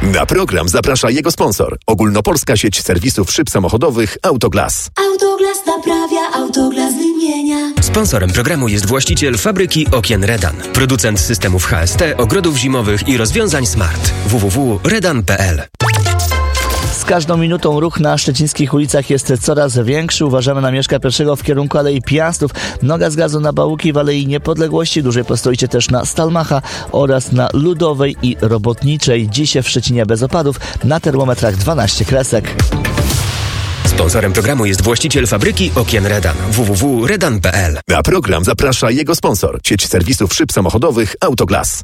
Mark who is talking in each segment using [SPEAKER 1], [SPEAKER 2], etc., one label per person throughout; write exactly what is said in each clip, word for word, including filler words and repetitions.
[SPEAKER 1] Na program zaprasza jego sponsor. Ogólnopolska sieć serwisów szyb samochodowych Autoglas.
[SPEAKER 2] Autoglas naprawia, Autoglas wymienia.
[SPEAKER 3] Sponsorem programu jest właściciel fabryki okien Redan. Producent systemów H S T, ogrodów zimowych i rozwiązań smart. w w w kropka redan kropka p l.
[SPEAKER 4] Z każdą minutą ruch na szczecińskich ulicach jest coraz większy. Uważamy na Mieszka pierwszego w kierunku Alei Piastów. Noga z gazu na Bałuki w Alei Niepodległości. Dłużej postoicie też na Stalmacha oraz na Ludowej i Robotniczej. Dziś w Szczecinie bez opadów. Na termometrach dwanaście kresek.
[SPEAKER 3] Sponsorem programu jest właściciel fabryki okien Redan. w w w kropka redan kropka p l.
[SPEAKER 1] Na program zaprasza jego sponsor. Sieć serwisów szyb samochodowych Autoglas.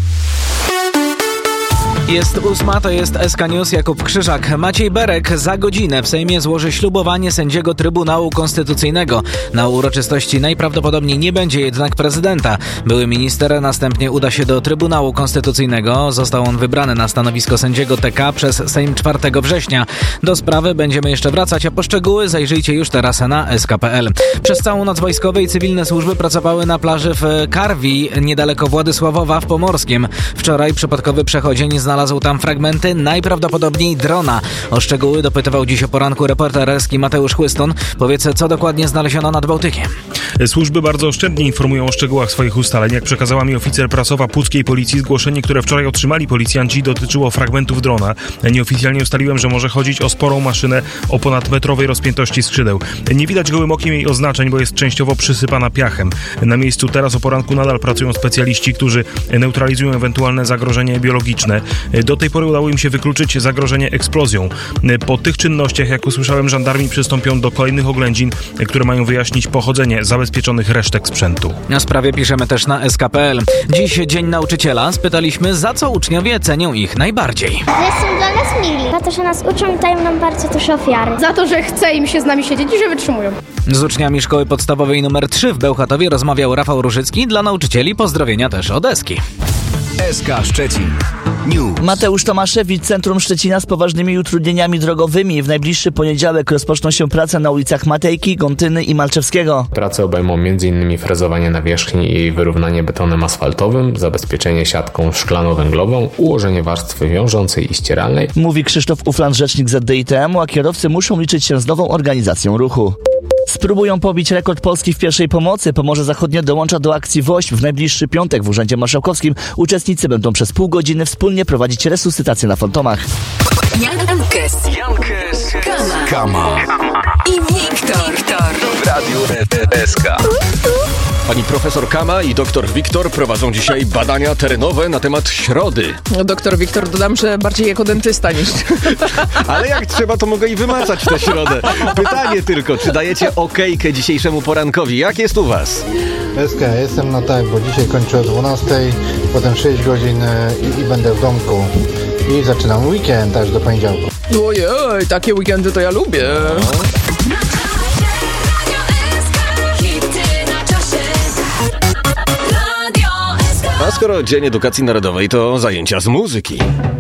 [SPEAKER 5] Jest ósma, to jest S K News, Jakub Krzyżak. Maciej Berek za godzinę w Sejmie złoży ślubowanie sędziego Trybunału Konstytucyjnego. Na uroczystości najprawdopodobniej nie będzie jednak prezydenta. Były minister następnie uda się do Trybunału Konstytucyjnego. Został on wybrany na stanowisko sędziego T K przez Sejm czwartego września. Do sprawy będziemy jeszcze wracać, a po szczegóły zajrzyjcie już teraz na s k kropka p l. Przez całą noc wojskowe i cywilne służby pracowały na plaży w Karwi, niedaleko Władysławowa w Pomorskiem. Wczoraj przypadkowy przechodzień znalazł Znalazł tam fragmenty najprawdopodobniej drona. O szczegóły dopytywał dziś o poranku reporter erski Mateusz Chłyston. Powiedz, co dokładnie znaleziono nad Bałtykiem.
[SPEAKER 6] Służby bardzo oszczędnie informują o szczegółach swoich ustaleń. Jak przekazała mi oficer prasowa puckiej policji, zgłoszenie, które wczoraj otrzymali policjanci, dotyczyło fragmentów drona. Nieoficjalnie ustaliłem, że może chodzić o sporą maszynę o ponadmetrowej rozpiętości skrzydeł. Nie widać gołym okiem jej oznaczeń, bo jest częściowo przysypana piachem. Na miejscu teraz o poranku nadal pracują specjaliści, którzy neutralizują ewentualne zagrożenie biologiczne. Do tej pory udało im się wykluczyć zagrożenie eksplozją. Po tych czynnościach, jak usłyszałem, żandarmi przystąpią do kolejnych oględzin, które mają wyjaśnić pochodzenie zabezpieczonych resztek sprzętu.
[SPEAKER 5] Na sprawie piszemy też na s k kropka p l. Dziś Dzień Nauczyciela. Spytaliśmy, za co uczniowie cenią ich najbardziej.
[SPEAKER 7] Że są dla nas mili. Za to, że nas uczą i dają nam bardzo dużo ofiary.
[SPEAKER 8] Za to, że chce im się z nami siedzieć i że wytrzymują.
[SPEAKER 5] Z uczniami szkoły podstawowej numer trzy w Bełchatowie rozmawiał Rafał Różycki. Dla nauczycieli pozdrowienia też od Eski.
[SPEAKER 3] S K Szczecin News.
[SPEAKER 4] Mateusz Tomaszewicz, centrum Szczecina z poważnymi utrudnieniami drogowymi. W najbliższy poniedziałek rozpoczną się prace na ulicach Matejki, Gontyny i Malczewskiego.
[SPEAKER 9] Prace obejmą m.in. frezowanie nawierzchni i wyrównanie betonem asfaltowym, zabezpieczenie siatką szklano-węglową, ułożenie warstwy wiążącej i ścieralnej.
[SPEAKER 4] Mówi Krzysztof Ufland, rzecznik Z D I T M-u, a kierowcy muszą liczyć się z nową organizacją ruchu. Spróbują pobić rekord Polski w pierwszej pomocy. Pomorze Zachodnie dołącza do akcji WOŚP. W najbliższy piątek w Urzędzie Marszałkowskim uczestnicy będą przez pół godziny wspólnie prowadzić resuscytację na fantomach.
[SPEAKER 2] Jankes, Jankes, Kama, Kama i Wiktor, Wiktor
[SPEAKER 3] w Radiu S K. Pani profesor Kama i doktor Wiktor prowadzą dzisiaj badania terenowe na temat środy.
[SPEAKER 8] No, doktor Wiktor, dodam, że bardziej jako dentysta niż...
[SPEAKER 3] Ale jak trzeba, to mogę i wymazać tę środę. Pytanie tylko, czy dajecie okejkę dzisiejszemu porankowi? Jak jest u was?
[SPEAKER 10] S K, jestem na tak, bo dzisiaj kończę o dwunastej, potem sześć godzin i, i będę w domku. I zaczynam weekend aż do poniedziałku.
[SPEAKER 8] Ojej, takie weekendy to ja lubię.
[SPEAKER 3] A skoro Dzień Edukacji Narodowej, to zajęcia z muzyki.